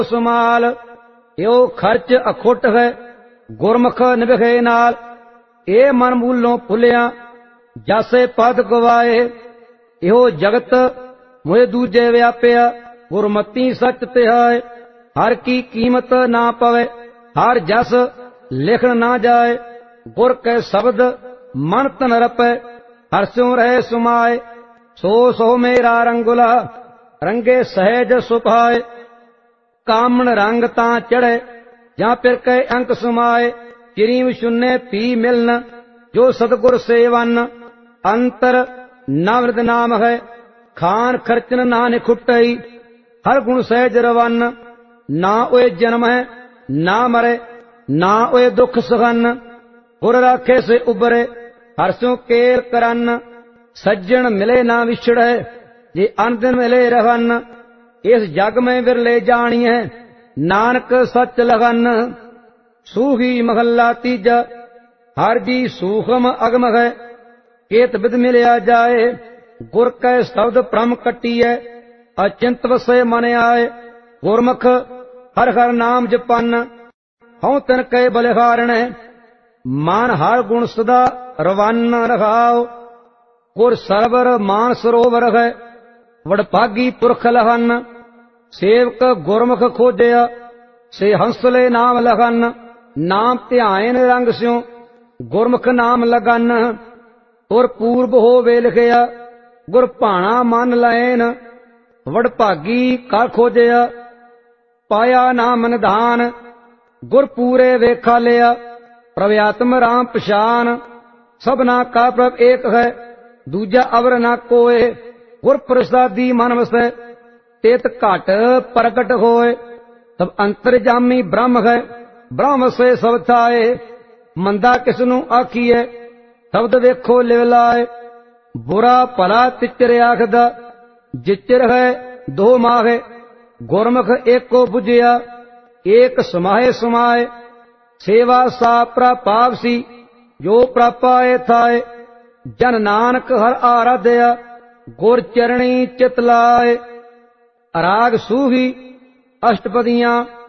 सुमाल यो खर्च अखुट है गुरमुख निभे नाल। ए मन मूलों भुलिया जासे पद गवाए यो जगत मोहे दूजे व्यापिया गुरमती सच तिहाए। हर की कीमत ना पवे हर जस लिख ना जाए गुर के शब्द मन तन रपे हर स्यों रहे सुमाए। सो सो मेरा रंगुला रंगे सहज सुभाए कामन रंग ता चढ़े जा फिर के अंक सुमाए। किरीम शून्य पी मिलन जो सतगुर सेवन अंतर नवृद नाम है खान खर्चन ना निखुटई। हर गुण सहज रवन ना ओए जन्म है ना मरे ना ओए दुख सहन। गुर राखे से उबरे हर स्यों केल करन सज्जन मिले ना विछड़े जे अनदिन मिले रहन। इस जग में विरले जानिए नानक सच लगन। सूही महला तीजा हर जी सूखम अगम है केत विद मिलया जाए। गुर कै शब्द प्रम कटिए अचिंत वसे मन आए। गुरमुख हर हर नाम जपन हूं तिन कै बलिहारण मान हर गुण सदा रवान रखाओ। गुर सरवर मान सरोवर है वडभागी पुरख लहन। सेवक गुरमुख खोजया से हंसले नाम लगन। नाम ध्यान रंग स्यों गुरमुख नाम लगन। और पूर्व होवे लिखया गुर भाणा मन लैन। वडभागी कर खोजया पाया नाम निधान। गुर पूरे वेखा लिया प्रव्यात्म राम पछान। सबना का प्रभ एक है दूजा अवर ना कोय। गुर प्रसादी मन वसै तेत घट प्रकट होए। तब अंतरजामी ब्रह्म है ब्रह्म से सब थाए। मंदा किसनू आखिए शब्द देखो लिव लाए। बुरा भला तिचर आखदा जिचर है दो माहे। गुरमुख एको बुझिया एक समाहे समाए। सेवा सा प्रपावसी जो प्रपाए थाए। जन नानक हर आराध्या गुर चरणी चित लाए। राग सूही अष्टपदियां